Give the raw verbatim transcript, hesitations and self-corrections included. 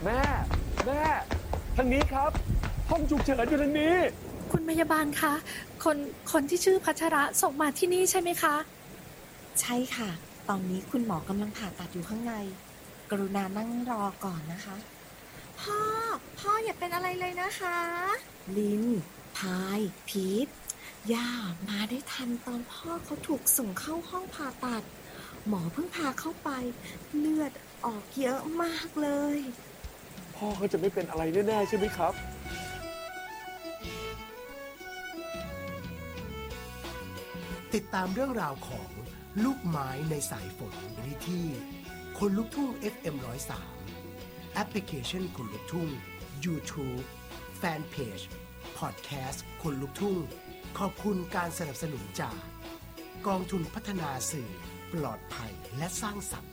แม่แม่ทางนี้ครับห้องฉุกเฉินอยู่ทางนี้คุณพยาบาลคะคนคนที่ชื่อพัชระส่งมาที่นี่ใช่ไหมคะใช่ค่ะตอนนี้คุณหมอกำลังผ่าตัดอยู่ข้างในกรุณานั่งรอก่อนนะคะพ่อพ่ออย่าเป็นอะไรเลยนะคะลินพายพีทย่ามาได้ทันตอนพ่อเขาถูกส่งเข้าห้องผ่าตัดหมอเพิ่งพาเข้าไปเลือดออกเยอะมากเลยพ่อเขาจะไม่เป็นอะไรแน่ๆใช่ไหมครับติดตามเรื่องราวของลูกไม้ในสายฝนได้ที่คนลุกทุ่ง เอฟ เอ็ม หนึ่งศูนย์สาม แอปพลิเคชันคนลุกทุ่ง YouTube แฟนเพจ Podcast คนลุกทุ่งขอบคุณการสนับสนุนจากกองทุนพัฒนาสื่อปลอดภัยและสร้างสรรค์